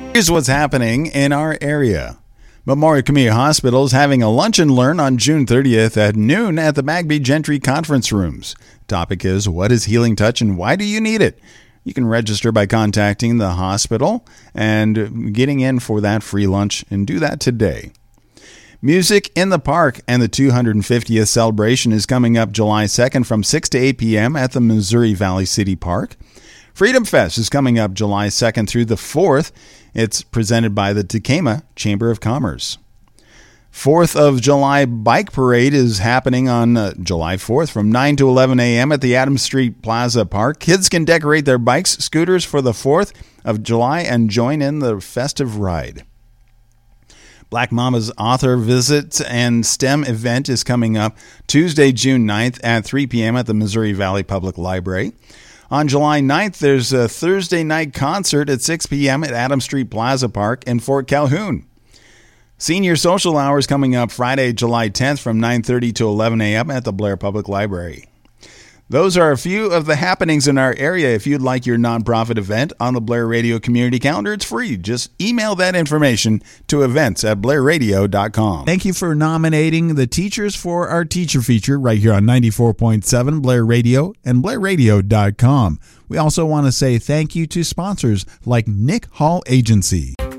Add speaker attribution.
Speaker 1: Here's what's happening in our area. Memorial Community Hospital is having a lunch and learn on June 30th at noon at the Magby Gentry Conference Rooms. Topic is, what is Healing Touch and why do you need it? You can register by contacting the hospital and getting in for that free lunch, and do that today. Music in the Park and the 250th celebration is coming up July 2nd from 6 to 8 p.m. at the Missouri Valley City Park. Freedom Fest is coming up July 2nd through the 4th. It's presented by the Tekamah Chamber of Commerce. 4th of July Bike Parade is happening on July 4th from 9 to 11 a.m. at the Adams Street Plaza Park. Kids can decorate their bikes, scooters for the 4th of July and join in the festive ride. Black Mama's Author Visit and STEM event is coming up Tuesday, June 9th at 3 p.m. at the Missouri Valley Public Library. On July 9th, there's a Thursday night concert at 6 p.m. at Adams Street Plaza Park in Fort Calhoun. Senior Social Hours coming up Friday, July 10th from 9:30 to 11 a.m. at the Blair Public Library. Those are a few of the happenings in our area. If you'd like your nonprofit event on the Blair Radio Community Calendar, it's free. Just email that information to events@blairradio.com.
Speaker 2: Thank you for nominating the teachers for our teacher feature right here on 94.7 Blair Radio and blairradio.com. We also want to say thank you to sponsors like Nick Hall Agency.